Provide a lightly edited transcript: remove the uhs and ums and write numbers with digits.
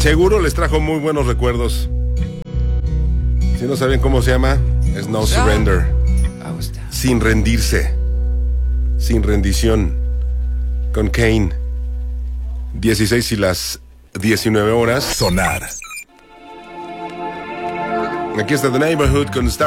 seguro les trajo muy buenos recuerdos. Si no saben cómo se llama, es No Surrender. Sin rendirse. Sin rendición. Con Kane. 16 y las 19 horas. Sonar. Aquí está The Neighborhood con Star